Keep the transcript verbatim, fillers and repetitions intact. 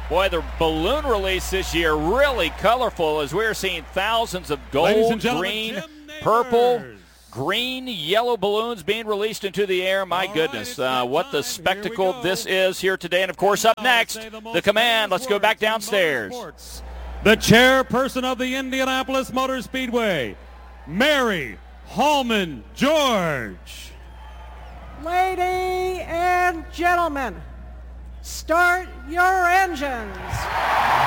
Boy, the balloon release this year really colorful as we're seeing thousands of gold, green, purple, green, yellow balloons being released into the air. My goodness, uh, what the spectacle this is here today. And, of course, up next, the command. Let's go back downstairs. The chairperson of the Indianapolis Motor Speedway, Mary Hallman George. Ladies and gentlemen, start your engines.